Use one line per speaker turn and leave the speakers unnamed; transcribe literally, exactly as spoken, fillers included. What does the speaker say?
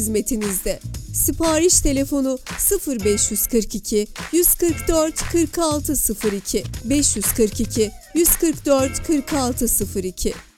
hizmetinizde. Sipariş telefonu sıfır beş yüz kırk iki yüz kırk dört kırk altı sıfır iki beş yüz kırk iki yüz kırk dört kırk altı sıfır iki.